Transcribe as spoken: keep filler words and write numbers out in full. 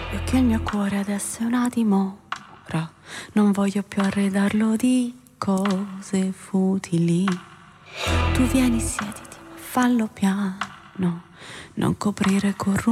E che il mio cuore adesso è una dimora, non voglio più arredarlo di cose futili. Tu vieni, siediti, ma fallo piano, non coprire con